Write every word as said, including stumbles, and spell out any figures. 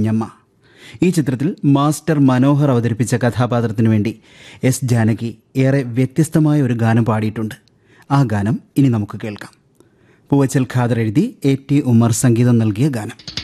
കുഞ്ഞമ്മ. ഈ ചിത്രത്തിൽ മാസ്റ്റർ മനോഹർ അവതരിപ്പിച്ച കഥാപാത്രത്തിനു വേണ്ടി എസ് ജാനകി ഏറെ വ്യത്യസ്തമായ ഒരു ഗാനം പാടിയിട്ടുണ്ട്. ആ ഗാനം ഇനി നമുക്ക് കേൾക്കാം. പൂവച്ചൽ ഖാദർ എഴുതി എ ടി ഉമർ സംഗീതം നൽകിയ ഗാനം.